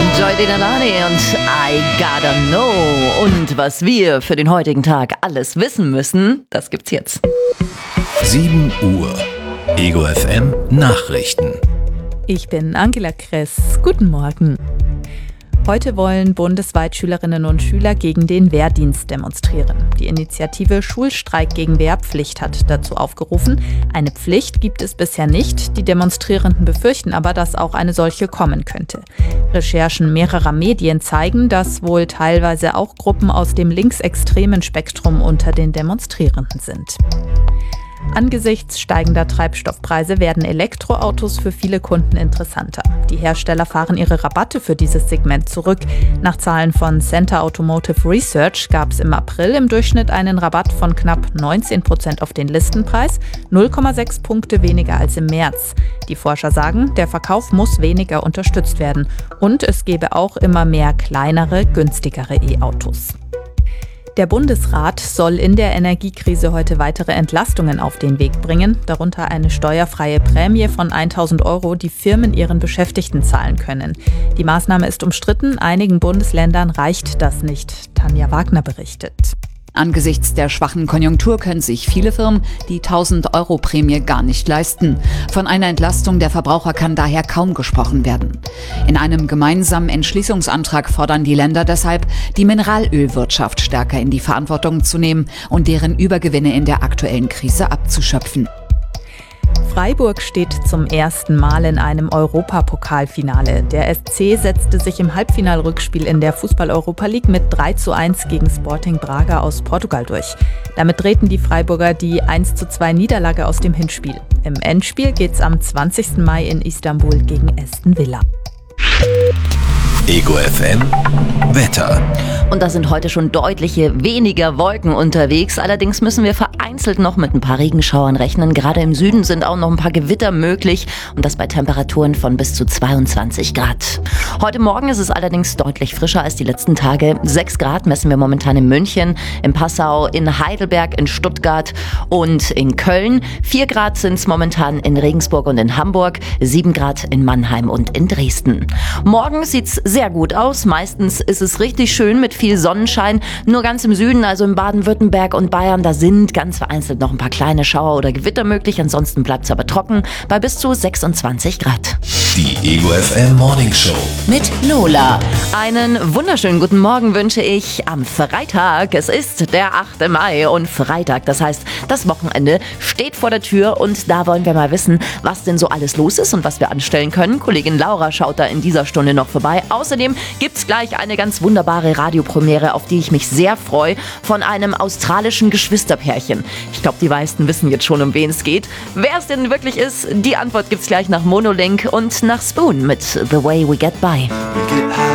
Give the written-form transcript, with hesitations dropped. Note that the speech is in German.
Joy Denalani und I Gotta Know. Und was wir für den heutigen Tag alles wissen müssen, das gibt's jetzt. 7 Uhr. Ego FM Nachrichten. Ich bin Angela Kress. Guten Morgen. Heute wollen bundesweit Schülerinnen und Schüler gegen den Wehrdienst demonstrieren. Die Initiative Schulstreik gegen Wehrpflicht hat dazu aufgerufen. Eine Pflicht gibt es bisher nicht. Die Demonstrierenden befürchten aber, dass auch eine solche kommen könnte. Recherchen mehrerer Medien zeigen, dass wohl teilweise auch Gruppen aus dem linksextremen Spektrum unter den Demonstrierenden sind. Angesichts steigender Treibstoffpreise werden Elektroautos für viele Kunden interessanter. Die Hersteller fahren ihre Rabatte für dieses Segment zurück. Nach Zahlen von Center Automotive Research gab es im April im Durchschnitt einen Rabatt von knapp 19% auf den Listenpreis, 0,6 Punkte weniger als im März. Die Forscher sagen, der Verkauf muss weniger unterstützt werden und es gebe auch immer mehr kleinere, günstigere E-Autos. Der Bundesrat soll in der Energiekrise heute weitere Entlastungen auf den Weg bringen, darunter eine steuerfreie Prämie von 1.000 €, die Firmen ihren Beschäftigten zahlen können. Die Maßnahme ist umstritten, einigen Bundesländern reicht das nicht. Tanja Wagner berichtet. Angesichts der schwachen Konjunktur können sich viele Firmen die 1.000-€ gar nicht leisten. Von einer Entlastung der Verbraucher kann daher kaum gesprochen werden. In einem gemeinsamen Entschließungsantrag fordern die Länder deshalb, die Mineralölwirtschaft stärker in die Verantwortung zu nehmen und deren Übergewinne in der aktuellen Krise abzuschöpfen. Freiburg steht zum ersten Mal in einem Europapokalfinale. Der SC setzte sich im Halbfinalrückspiel in der Fußball-Europa League mit 3:1 gegen Sporting Braga aus Portugal durch. Damit drehten die Freiburger die 1:2 Niederlage aus dem Hinspiel. Im Endspiel geht's am 20. Mai in Istanbul gegen Aston Villa. Ego FM Wetter. Und da sind heute schon deutliche weniger Wolken unterwegs. Allerdings müssen wir vereinzelt noch mit ein paar Regenschauern rechnen. Gerade im Süden sind auch noch ein paar Gewitter möglich und das bei Temperaturen von bis zu 22 Grad. Heute Morgen ist es allerdings deutlich frischer als die letzten Tage. 6 Grad messen wir momentan in München, in Passau, in Heidelberg, in Stuttgart und in Köln. 4 Grad sind es momentan in Regensburg und in Hamburg, 7 Grad in Mannheim und in Dresden. Morgen sieht's sehr gut aus. Meistens ist es richtig schön mit viel Sonnenschein. Nur ganz im Süden, also in Baden-Württemberg und Bayern, da sind ganz vereinzelt noch ein paar kleine Schauer oder Gewitter möglich. Ansonsten bleibt es aber trocken bei bis zu 26 Grad. Die Ego FM Morning Show Mit Lola. Einen wunderschönen guten Morgen wünsche ich am Freitag. Es ist der 8. Mai und Freitag, das heißt, das Wochenende steht vor der Tür und da wollen wir mal wissen, was denn so alles los ist und was wir anstellen können. Kollegin Laura schaut da in dieser Stunde noch vorbei. Außerdem gibt's gleich eine ganz wunderbare Radiopremiere, auf die ich mich sehr freue, von einem australischen Geschwisterpärchen. Ich glaube, die meisten wissen jetzt schon, um wen es geht. Wer es denn wirklich ist, die Antwort gibt's gleich nach Monolink und nach Spoon mit The Way We Get By. We get high.